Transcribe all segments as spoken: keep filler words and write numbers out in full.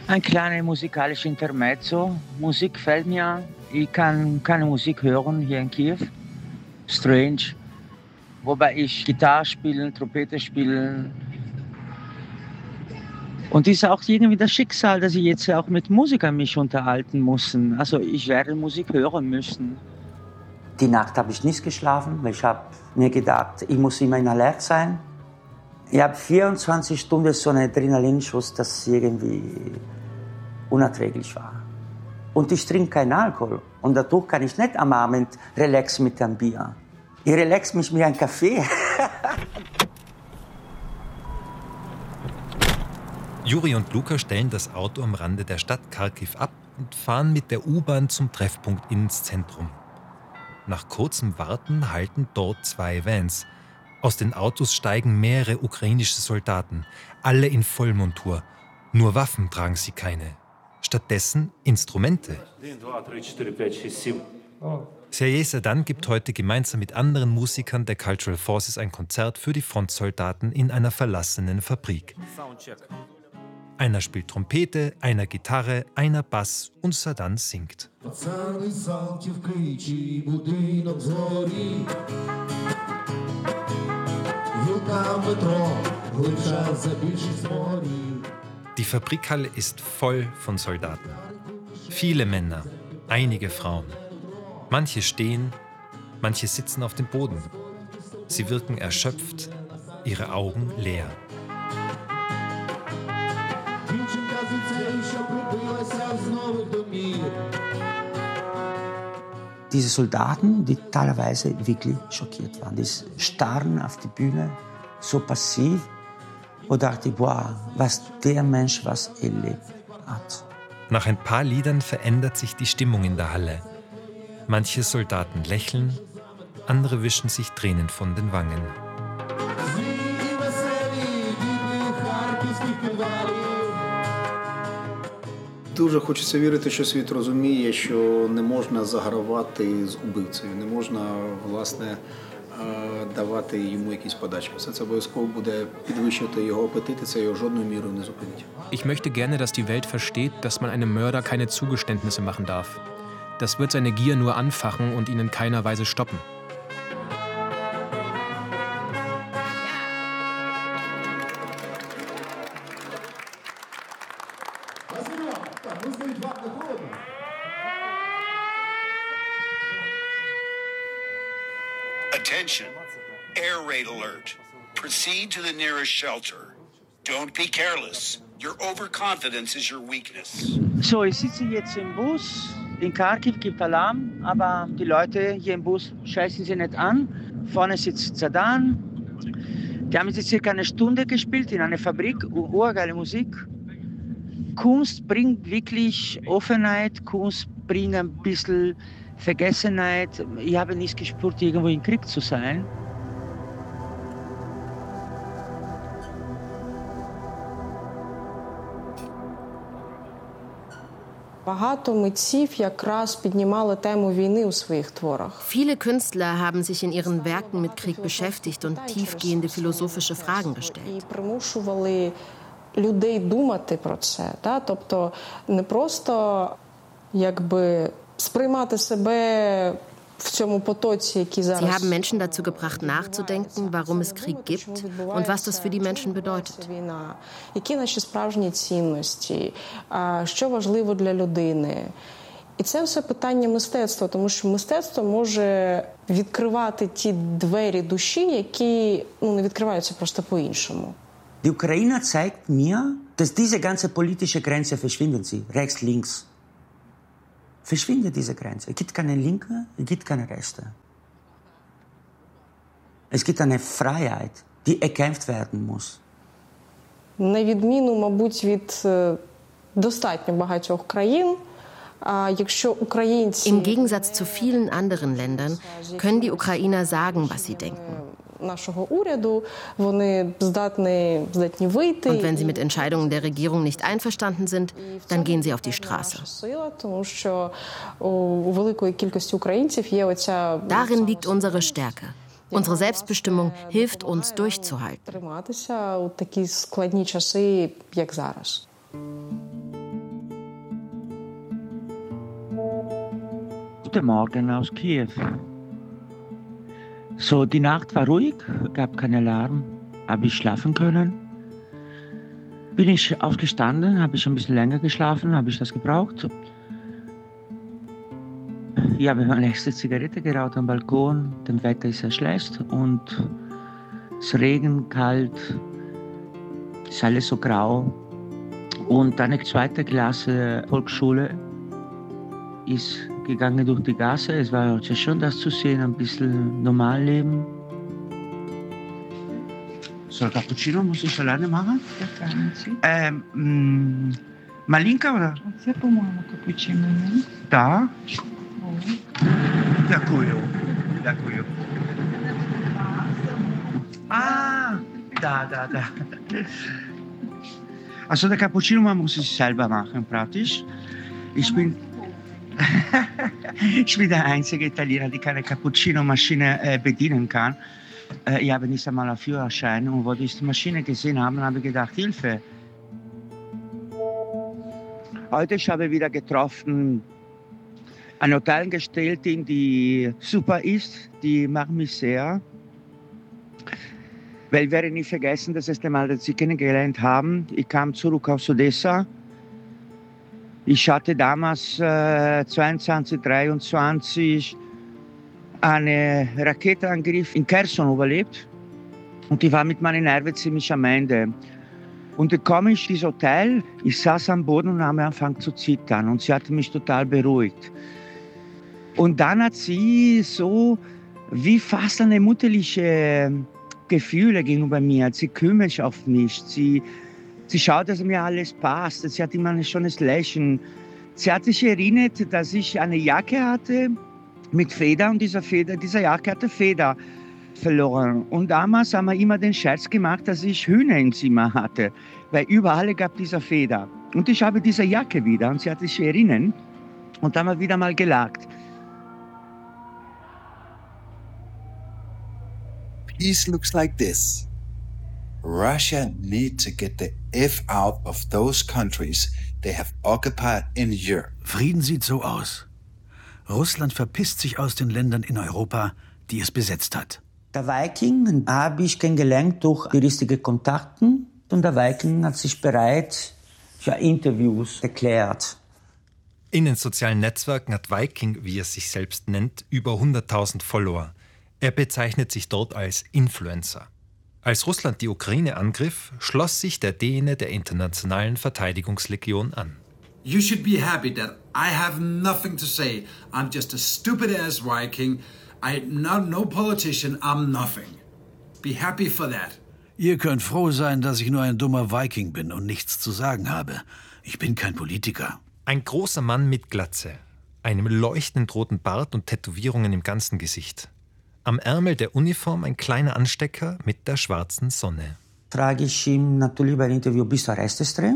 Ein kleines musikalisches Intermezzo. Musik gefällt mir. Ich kann keine Musik hören hier in Kiew. Strange. Wobei ich Gitarre spielen, Trompete spielen. Und es ist auch irgendwie das Schicksal, dass ich jetzt auch mit Musikern mich unterhalten muss. Also ich werde Musik hören müssen. Die Nacht habe ich nicht geschlafen, weil ich habe mir gedacht, ich muss immer in Alert sein. Ich habe vierundzwanzig Stunden so einen Adrenalinschuss, das irgendwie unerträglich war. Und ich trinke keinen Alkohol. Und dadurch kann ich nicht am Abend relaxen mit einem Bier. Ich relax mich mit einem Kaffee. Juri und Luka stellen das Auto am Rande der Stadt Charkiw ab und fahren mit der U-Bahn zum Treffpunkt ins Zentrum. Nach kurzem Warten halten dort zwei Vans. Aus den Autos steigen mehrere ukrainische Soldaten, alle in Vollmontur. Nur Waffen tragen sie keine. Stattdessen Instrumente. Sergej Sadan gibt heute gemeinsam mit anderen Musikern der Cultural Forces ein Konzert für die Frontsoldaten in einer verlassenen Fabrik. Einer spielt Trompete, einer Gitarre, einer Bass und Sadan singt. Die Fabrikhalle ist voll von Soldaten. Viele Männer, einige Frauen. Manche stehen, manche sitzen auf dem Boden. Sie wirken erschöpft, ihre Augen leer. Diese Soldaten, die teilweise wirklich schockiert waren, die starren auf die Bühne, so passiv, wo dachte ich, wow, was der Mensch was erlebt hat. Nach ein paar Liedern verändert sich die Stimmung in der Halle. Manche Soldaten lächeln, andere wischen sich Tränen von den Wangen. Дуже хочеться вірити, що світ розуміє, що не можна загравати з убивцею, не можна, власне, давати йому якісь подачки. Все це обов'язково буде підвищувати його апетити, це його жодною мірою не зупинить. Ich möchte gerne, dass die Welt versteht, dass man einem Mörder keine Zugeständnisse machen darf. Das wird seine Gier nur anfachen und ihn in keiner Weise stoppen. Attention, air raid alert. Proceed to the nearest shelter. Don't be careless. Your overconfidence is your weakness. So, ich sitze jetzt im Bus. In Charkiw gibt Alarm, aber die Leute hier im Bus scheißen sie nicht an. Vorne sitzt Sadan. Die haben jetzt circa eine Stunde gespielt in einer Fabrik. Urgeile Musik. Kunst bringt wirklich Offenheit. Kunst bringt ein bisschen Vergessenheit. Ich habe nicht gespürt, irgendwo im Krieg zu sein. Viele Künstler haben sich in ihren Werken mit Krieg beschäftigt und tiefgehende philosophische Fragen gestellt. Людей думати про це, да? Тобто не просто якби сприймати себе в цьому потоці, який зараз. Sie haben Menschen dazu gebracht, nachzudenken, warum es Krieg gibt und was das für die Menschen bedeutet. Які наші справжні цінності, що важливо для людини. І це все питання мистецтва, тому що мистецтво може відкривати ті двері душі, які ну, не відкриваються просто по-іншому. Die Ukraine zeigt mir, dass diese ganze politische Grenze verschwinden sie, rechts, links. Verschwindet diese Grenze. Es gibt keine Linke, es gibt keine Rechte. Es gibt eine Freiheit, die erkämpft werden muss. На відміну, мабуть, від достатньо багатьох країн, якщо українці... Im Gegensatz zu vielen anderen Ländern können die Ukrainer sagen, was sie denken. Нашого уряду, вони здатні, здатні вийти. Und wenn sie mit Entscheidungen der Regierung nicht einverstanden sind, dann gehen sie auf die Straße. Тому що у великої кількості українців є оця... Darin liegt unsere Stärke. Unsere Selbstbestimmung hilft uns durchzuhalten. Триматися у такі складні часи, як зараз. Guten Morgen aus Kiew. So, die Nacht war ruhig, gab keinen Alarm, habe ich schlafen können. Bin ich aufgestanden, habe ich ein bisschen länger geschlafen, habe ich das gebraucht. Ich habe meine letzte Zigarette geraucht am Balkon, das Wetter ist sehr schlecht und es regnet, kalt, es ist alles so grau. Und eine zweite Klasse Volksschule ist gegangen durch die Gasse. Es war sehr schön, das zu sehen, ein bisschen normal leben. So, Cappuccino muss ich alleine machen? Ähm, mh, Malinka oder? Це, по-моєму, капучино, ні? Da. Дякую. Дякую. Ah, da, da, da. Also der Cappuccino man muss es selber machen, praktisch. Ich bin, ich bin der einzige Italiener, der keine Cappuccino-Maschine äh, bedienen kann. Äh, ich habe nicht einmal einen Führerschein und wo ich die Maschine gesehen habe, habe ich gedacht, Hilfe. Heute ich habe wieder getroffen, eine Hotelangestellte, die super ist, die mag mich sehr. Weil ich werde nie vergessen, das erste Mal, dass sie kennengelernt haben. Ich kam zurück aus Odessa. Ich hatte damals äh, zweiundzwanzig, dreiundzwanzig einen Raketenangriff in Kherson überlebt. Und ich war mit meinen Nerven ziemlich am Ende. Und dann komme ich in dieses Hotel, ich saß am Boden und habe angefangen zu zittern. Und sie hat mich total beruhigt. Und dann hat sie so wie fast eine mutterliche Gefühle gegenüber mir. Sie kümmert sich auf mich. Sie, sie schaut, dass mir alles passt. Sie hat immer ein schönes Lächeln. Sie hat sich erinnert, dass ich eine Jacke hatte mit Feder und diese, Feder, diese Jacke hatte Feder verloren. Und damals haben wir immer den Scherz gemacht, dass ich Hühner im Zimmer hatte, weil überall gab diese Feder. Und ich habe diese Jacke wieder und sie hat sich erinnert und haben wir wieder mal gelacht. Peace looks like this. Russia needs to get the F out of those countries they have occupied in Europe. Frieden sieht so aus. Russland verpisst sich aus den Ländern in Europa, die es besetzt hat. Der Viking habe ich kennengelernt durch die richtigen Kontakte. Und der Viking hat sich bereit für Interviews erklärt. In den sozialen Netzwerken hat Viking, wie er sich selbst nennt, über hunderttausend Follower. Er bezeichnet sich dort als Influencer. Als Russland die Ukraine angriff, schloss sich der D N A der Internationalen Verteidigungslegion an. You should be happy that I have nothing to say. I'm just a stupid-ass Viking. I'm not no politician. I'm nothing. Be happy for that. Ihr könnt froh sein, dass ich nur ein dummer Viking bin und nichts zu sagen habe. Ich bin kein Politiker. Ein großer Mann mit Glatze, einem leuchtend roten Bart und Tätowierungen im ganzen Gesicht. Am Ärmel der Uniform ein kleiner Anstecker mit der schwarzen Sonne. Frage ich ihm natürlich bei dem Interview, bist du rechtsextrem?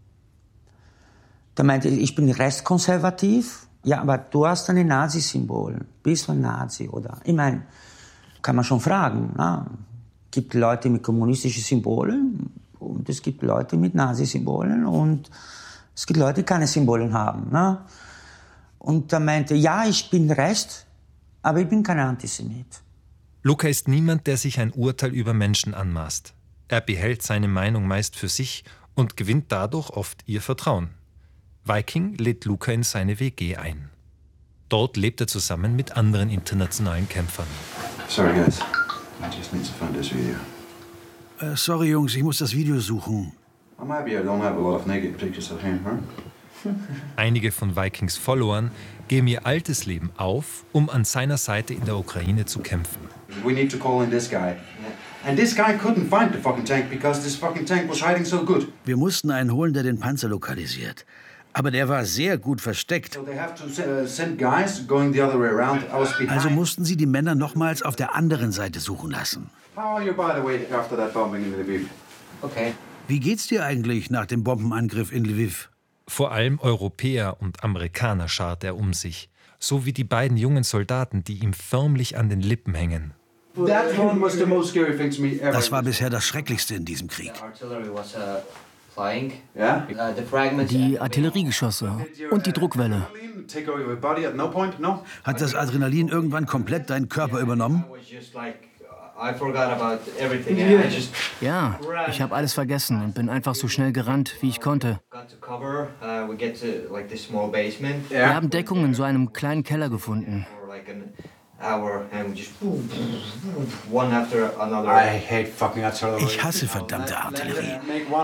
Da meinte ich, ich bin rechtskonservativ. Ja, aber du hast ein Nazi-Symbol. Bist du ein Nazi, oder? Ich meine, kann man schon fragen. Es gibt Leute mit kommunistischen Symbolen und es gibt Leute mit Nazi-Symbolen und es gibt Leute, die keine Symbole haben. Na? Und er meinte, ja, ich bin rechts, aber ich bin kein Antisemit. Luca ist niemand, der sich ein Urteil über Menschen anmaßt. Er behält seine Meinung meist für sich und gewinnt dadurch oft ihr Vertrauen. Viking lädt Luca in seine W G ein. Dort lebt er zusammen mit anderen internationalen Kämpfern. Sorry, guys. I just need to find this video. Äh, sorry, Jungs, ich muss das Video suchen. I'm happy I don't have a lot of naked pictures of him, huh? Einige von Vikings Followern geben ihr altes Leben auf, um an seiner Seite in der Ukraine zu kämpfen. We need to call in this guy. And this guy couldn't find the fucking tank because this fucking tank was hiding so good. Wir mussten einen holen, der den Panzer lokalisiert. Aber der war sehr gut versteckt. Also mussten sie die Männer nochmals auf der anderen Seite suchen lassen. Okay. Wie geht's dir eigentlich nach dem Bombenangriff in Lviv? Vor allem Europäer und Amerikaner schart er um sich, so wie die beiden jungen Soldaten, die ihm förmlich an den Lippen hängen. Das war bisher das Schrecklichste in diesem Krieg. Die Artilleriegeschosse und die Druckwelle. Hat das Adrenalin irgendwann komplett deinen Körper übernommen? Ja, ich habe alles vergessen und bin einfach so schnell gerannt, wie ich konnte. Wir haben Deckung in so einem kleinen Keller gefunden. Ich hasse verdammte Artillerie.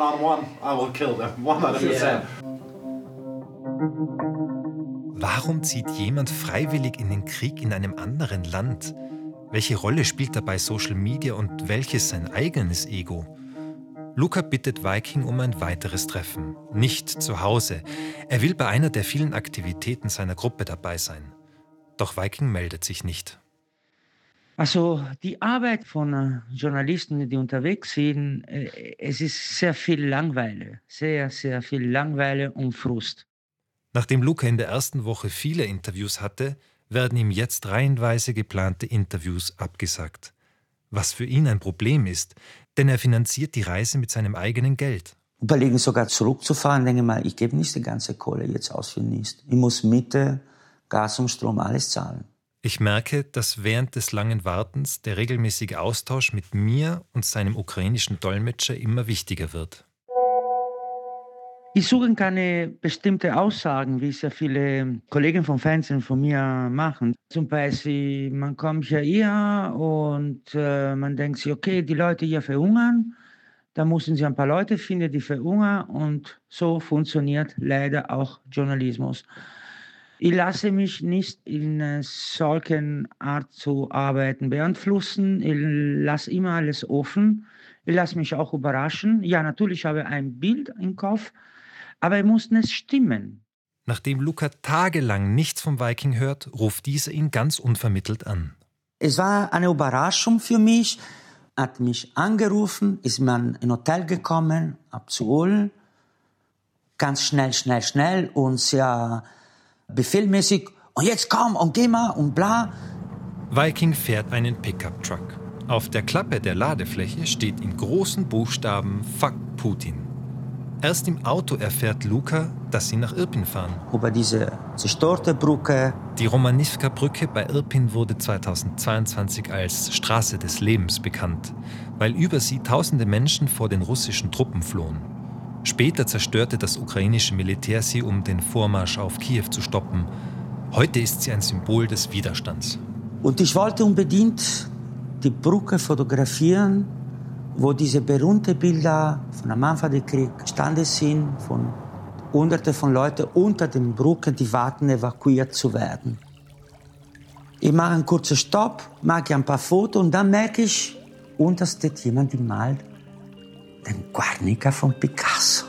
Warum zieht jemand freiwillig in den Krieg in einem anderen Land? Welche Rolle spielt dabei Social Media und welches sein eigenes Ego? Luca bittet Viking um ein weiteres Treffen. Nicht zu Hause. Er will bei einer der vielen Aktivitäten seiner Gruppe dabei sein. Doch Viking meldet sich nicht. Also die Arbeit von Journalisten, die unterwegs sind, es ist sehr viel Langeweile. Sehr, sehr viel Langeweile und Frust. Nachdem Luca in der ersten Woche viele Interviews hatte, werden ihm jetzt reihenweise geplante Interviews abgesagt. Was für ihn ein Problem ist, denn er finanziert die Reise mit seinem eigenen Geld. Überlegen sogar zurückzufahren, denke mal, ich gebe nicht die ganze Kohle jetzt aus für nichts. Ich muss Miete, Gas und Strom, alles zahlen. Ich merke, dass während des langen Wartens der regelmäßige Austausch mit mir und seinem ukrainischen Dolmetscher immer wichtiger wird. Ich suche keine bestimmte Aussagen, wie sehr viele Kollegen vom Fernsehen von mir machen. Zum Beispiel, man kommt hierher und äh, man denkt sich, okay, die Leute hier verhungern. Da müssen sie ein paar Leute finden, die verhungern. Und so funktioniert leider auch Journalismus. Ich lasse mich nicht in solchen Art zu arbeiten beeinflussen. Ich lasse immer alles offen. Ich lasse mich auch überraschen. Ja, natürlich habe ich ein Bild im Kopf, aber es muss nicht stimmen. Nachdem Luca tagelang nichts vom Viking hört, ruft dieser ihn ganz unvermittelt an. Es war eine Überraschung für mich. Er hat mich angerufen, ist mir in ein Hotel gekommen, abzuholen. Ganz schnell, schnell, schnell und sehr befehlmäßig. Und jetzt komm und geh mal und bla. Viking fährt einen Pickup-Truck. Auf der Klappe der Ladefläche steht in großen Buchstaben Fuck Putin. Erst im Auto erfährt Luca, dass sie nach Irpin fahren. Über diese zerstörte Brücke. Die Romanivka-Brücke bei Irpin wurde zweitausendzweiundzwanzig als Straße des Lebens bekannt, weil über sie tausende Menschen vor den russischen Truppen flohen. Später zerstörte das ukrainische Militär sie, um den Vormarsch auf Kiew zu stoppen. Heute ist sie ein Symbol des Widerstands. Und ich wollte unbedingt die Brücke fotografieren, wo diese berühmten Bilder von am Anfang des Krieges gestanden sind, von Hunderten von Leuten unter den Brücken, die warten, evakuiert zu werden. Ich mache einen kurzen Stopp, mache ein paar Fotos und dann merke ich, unter steht jemand, der malt den Guernica von Picasso.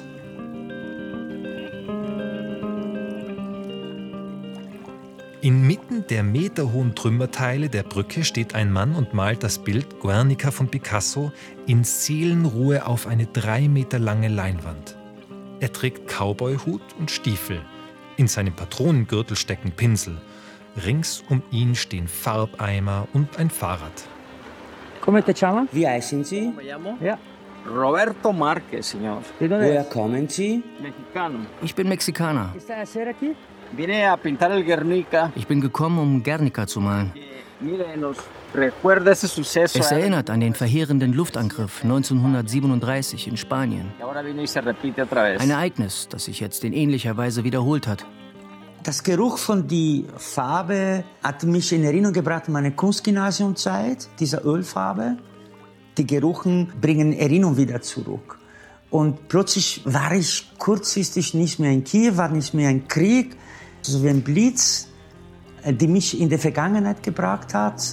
Inmitten der meterhohen Trümmerteile der Brücke steht ein Mann und malt das Bild Guernica von Picasso in Seelenruhe auf eine drei Meter lange Leinwand. Er trägt Cowboyhut und Stiefel. In seinem Patronengürtel stecken Pinsel. Rings um ihn stehen Farbeimer und ein Fahrrad. Come te chiama? Wie heißen Sie? Ja. Roberto Marquez, señor. Woher kommen Sie? Mexicano. Ich bin Mexikaner. Vine a pintar el Guernica. Ich bin gekommen, um Guernica zu malen. Mire, nos recuerda ese suceso. Es erinnert an den verheerenden Luftangriff neunzehnhundertsiebenunddreißig in Spanien. Ein Ereignis, das sich jetzt in ähnlicher Weise wiederholt hat. Das Geruch von der Farbe hat mich in Erinnerung gebracht an meine Kunstgymnasiumzeit, diese Ölfarbe. Die Gerüche bringen Erinnerung wieder zurück. Und plötzlich war ich kurzfristig nicht mehr in Kiew, war nicht mehr ein Krieg, so wie ein Blitz, der mich in die Vergangenheit gebracht hat.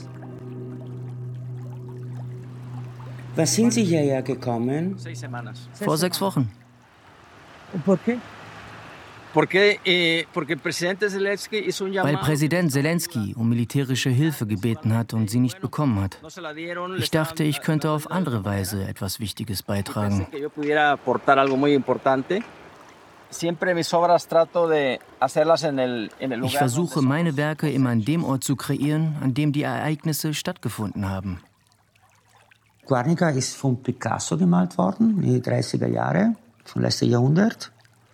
Was sind Sie hierher gekommen? Vor sechs Wochen. Por qué? Weil Präsident Zelensky um militärische Hilfe gebeten hat und sie nicht bekommen hat. Ich dachte, ich könnte auf andere Weise etwas Wichtiges beitragen. Ich versuche, meine Werke immer an dem Ort zu kreieren, an dem die Ereignisse stattgefunden haben. Guernica ist von Picasso gemalt worden, in den dreißiger Jahren. vom letzten Jahrhundert.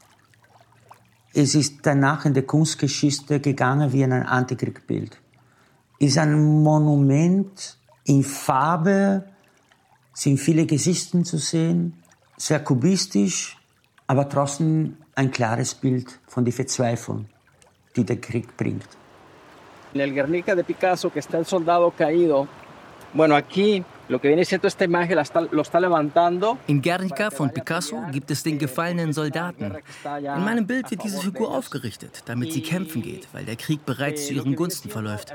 Es ist danach in der Kunstgeschichte gegangen wie ein Antikriegbild. Es ist ein Monument in Farbe, sind viele Gesichter zu sehen, sehr kubistisch, aber trotzdem ein klares Bild von der Verzweiflung, die der Krieg bringt. En el Guernica de Picasso, que está el soldado caído, bueno, aquí lo que viene siendo esta imagen la está, lo está levantando. In Guernica von Picasso gibt es den gefallenen Soldaten. In meinem Bild wird diese Figur aufgerichtet, damit sie kämpfen geht, weil der Krieg bereits zu ihren Gunsten verläuft.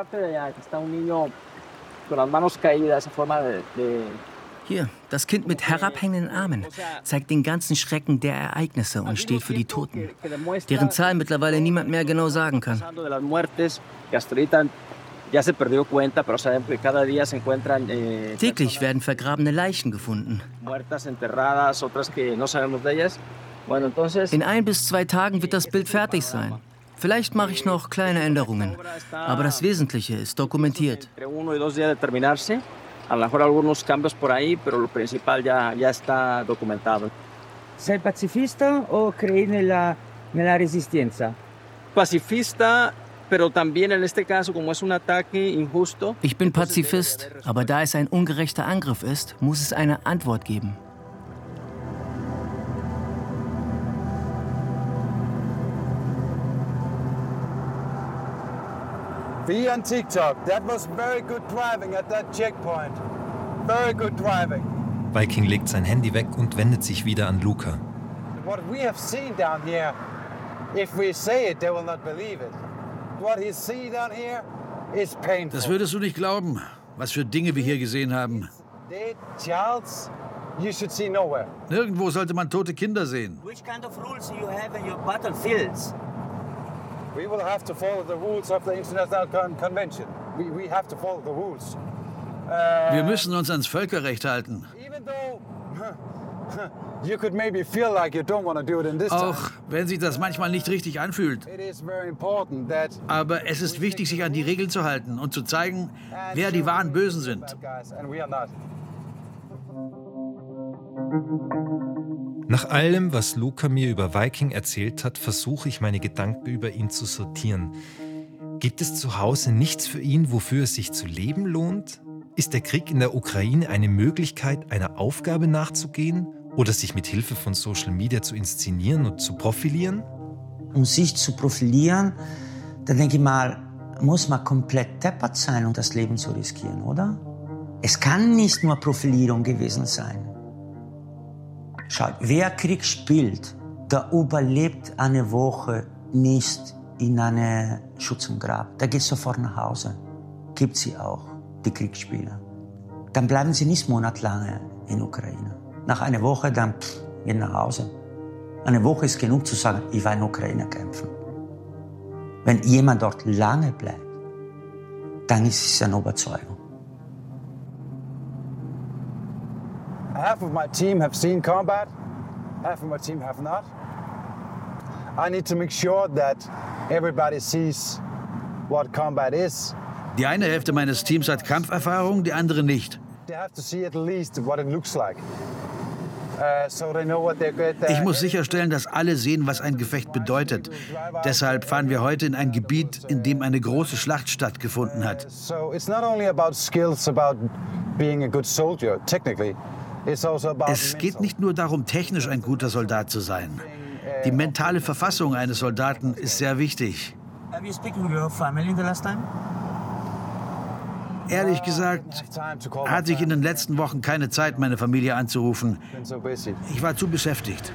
Hier, das Kind mit herabhängenden Armen zeigt den ganzen Schrecken der Ereignisse und steht für die Toten, deren Zahl mittlerweile niemand mehr genau sagen kann. Täglich werden vergrabene Leichen gefunden. In ein bis zwei Tagen wird das Bild fertig sein. Vielleicht mache ich noch kleine Änderungen, aber das Wesentliche ist dokumentiert. A lo mejor algunos cambios por ahí, pero lo principal ya, ya está documentado. Sei pacifista o crei nella, nella resistenza? Pacifista, pero también en este caso, como es un ataque injusto. Ich bin Pazifist, aber da es ein ungerechter Angriff ist, muss es eine Antwort geben. Be on TikTok. That was very good driving at that checkpoint. Very good driving. Viking legt sein Handy weg und wendet sich wieder an Luca. What we have seen down here, if we say it, they will not believe it. What he see down here is painful. Das würdest du nicht glauben, was für Dinge wir hier gesehen haben. Dead childs, you should see nowhere. Nirgendwo sollte man tote Kinder sehen. Which kind of rules you have in your battlefields? We will have to follow the rules of the International Convention. We, we have to follow the rules. Uh, Wir müssen uns ans Völkerrecht halten. Even though you could maybe feel like you don't want to do it in this time. Auch wenn sich das manchmal nicht richtig anfühlt. It is very important that Aber es ist wichtig, sich an die Regeln zu halten und zu zeigen, wer die wahren Bösen sind. Nach allem, was Luca mir über Viking erzählt hat, versuche ich, meine Gedanken über ihn zu sortieren. Gibt es zu Hause nichts für ihn, wofür es sich zu leben lohnt? Ist der Krieg in der Ukraine eine Möglichkeit, einer Aufgabe nachzugehen oder sich mit Hilfe von Social Media zu inszenieren und zu profilieren? Um sich zu profilieren, dann denke ich mal, muss man komplett deppert sein, um das Leben zu riskieren, oder? Es kann nicht nur Profilierung gewesen sein. Schaut, wer Krieg spielt, der überlebt eine Woche nicht in einem Schutz und Grab. Der geht sofort nach Hause. Gibt sie auch, die Kriegsspieler. Dann bleiben sie nicht monatelang in Ukraine. Nach einer Woche dann pff, gehen nach Hause. Eine Woche ist genug zu sagen, ich war in Ukraine kämpfen. Wenn jemand dort lange bleibt, dann ist es eine Überzeugung. Half of my team have seen combat, half of my team have not. I need to make sure that everybody sees what combat is. Die eine Hälfte meines Teams hat Kampferfahrung, die andere nicht. They have to see at least what it looks like. Uh, so they know what they're good at. Ich muss sicherstellen, dass alle sehen, was ein Gefecht bedeutet. Deshalb fahren wir heute in ein Gebiet, in dem eine große Schlacht stattgefunden hat. So it's not only about skills, about being a good soldier, technically. Es geht nicht nur darum, technisch ein guter Soldat zu sein. Die mentale Verfassung eines Soldaten ist sehr wichtig. Ehrlich gesagt, hatte ich in den letzten Wochen keine Zeit, meine Familie anzurufen. Ich war zu beschäftigt.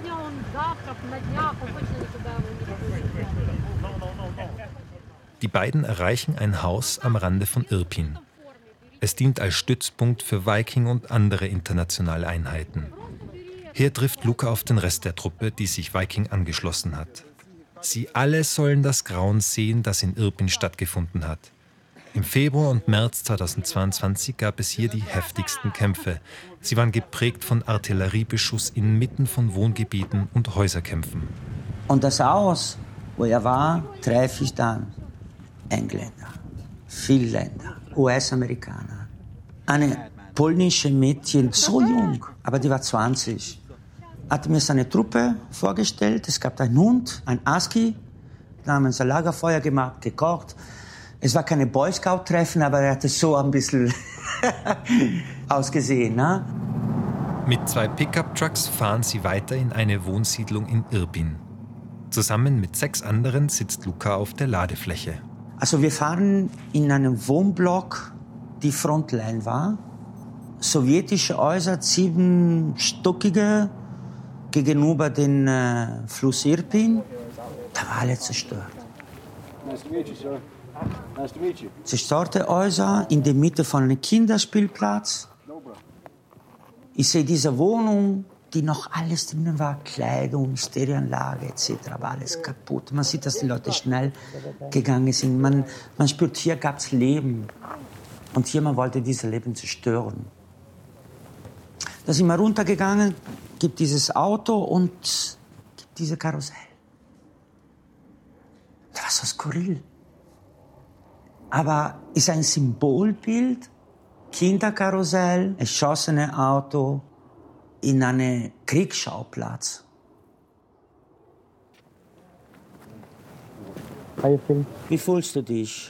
Die beiden erreichen ein Haus am Rande von Irpin. Es dient als Stützpunkt für Viking und andere internationale Einheiten. Hier trifft Luca auf den Rest der Truppe, die sich Viking angeschlossen hat. Sie alle sollen das Grauen sehen, das in Irpin stattgefunden hat. Im Februar und März zweitausendzweiundzwanzig gab es hier die heftigsten Kämpfe. Sie waren geprägt von Artilleriebeschuss inmitten von Wohngebieten und Häuserkämpfen. Und das Haus, wo er war, treffe ich dann Engländer, Finnländer, U S-Amerikaner. Eine polnische Mädchen, so jung, aber die war zwanzig. hat mir seine Truppe vorgestellt. Es gab einen Hund, ein Husky. Da haben wir ein Lagerfeuer gemacht, gekocht. Es war keine Boy Scout-Treffen, aber er hatte so ein bisschen ausgesehen. Ne? Mit zwei Pickup-Trucks fahren sie weiter in eine Wohnsiedlung in Irbin. Zusammen mit sechs anderen sitzt Luca auf der Ladefläche. Also wir fahren in einem Wohnblock, die Frontline war. Sowjetische Häuser, siebenstockige, gegenüber dem äh, Fluss Irpin. Da war alles zerstört. Nice to meet you, sir. Nice to meet you. Zerstörte Häuser in der Mitte von einem Kinderspielplatz. Ich sehe diese Wohnung, die noch alles drinnen war, Kleidung, Stereoanlage et cetera, war alles kaputt. Man sieht, dass die Leute schnell gegangen sind. Man, man spürt, hier gab es Leben. Und jemand wollte dieses Leben zerstören. Da sind wir runtergegangen, gibt dieses Auto und gibt diese Karussell. Das war so skurril. Aber ist ein Symbolbild, Kinderkarussell, erschossene Auto in einem Kriegsschauplatz. Wie fühlst du dich?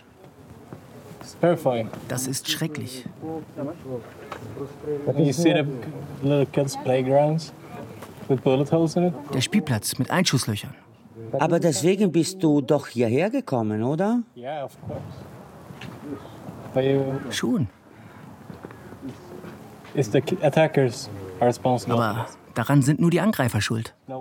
Das ist schrecklich. Der Spielplatz mit Einschusslöchern. Aber deswegen bist du doch hierher gekommen, oder? Schon. Aber daran sind nur die Angreifer schuld. If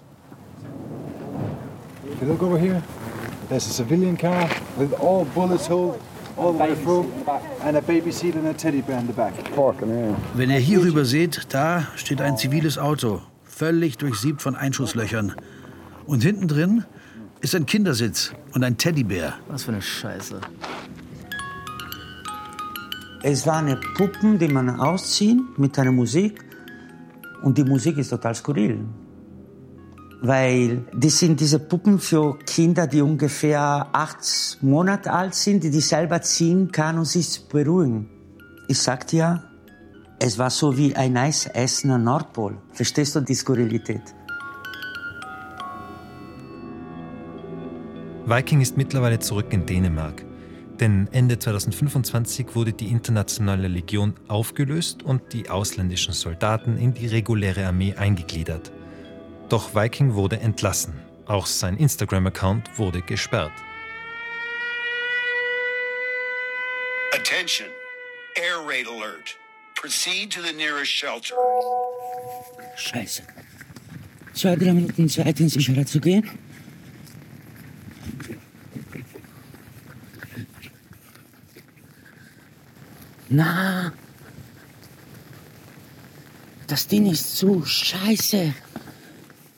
you look over here, there's a civilian car with all bullets holed all the way through and a baby seat and a teddy bear in the back. Wenn ihr hierüber seht, da steht ein ziviles Auto, völlig durchsiebt von Einschusslöchern. Und hinten drin ist ein Kindersitz und ein Teddybär. Was für eine Scheiße. Es waren Puppen, die man ausziehen mit einer Musik. Und die Musik ist total skurril. Weil das sind diese Puppen für Kinder, die ungefähr acht Monate alt sind, die die selber ziehen kann und sich beruhigen. Ich sag dir, es war so wie ein Eisessen am Nordpol. Verstehst du die Skurrilität? Viking ist mittlerweile zurück in Dänemark. Denn Ende zweitausendfünfundzwanzig wurde die Internationale Legion aufgelöst und die ausländischen Soldaten in die reguläre Armee eingegliedert. Doch Viking wurde entlassen. Auch sein Instagram-Account wurde gesperrt. Attention. Air raid alert. Proceed to the nearest shelter. Scheiße. Zwei, drei Minuten Zeit, in Sicherheit zu gehen. Na, das Ding ist zu, scheiße.